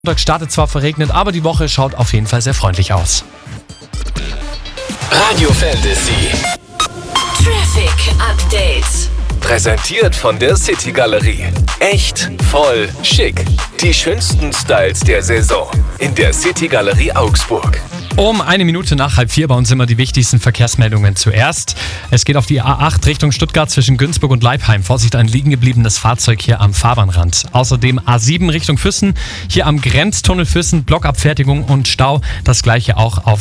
Sonntag startet zwar verregnet, aber die Woche schaut auf jeden Fall sehr freundlich aus. Radio Fantasy. Traffic Update. Präsentiert von der City Galerie. Echt, voll, schick. Die schönsten Styles der Saison. In der City Galerie Augsburg. Um 1 Minute nach 3:30 bei uns immer die wichtigsten Verkehrsmeldungen zuerst. Es geht auf die A8 Richtung Stuttgart zwischen Günzburg und Leipheim. Vorsicht, ein liegen gebliebenes Fahrzeug hier am Fahrbahnrand. Außerdem A7 Richtung Füssen. Hier am Grenztunnel Füssen, Blockabfertigung und Stau. Das gleiche auch auf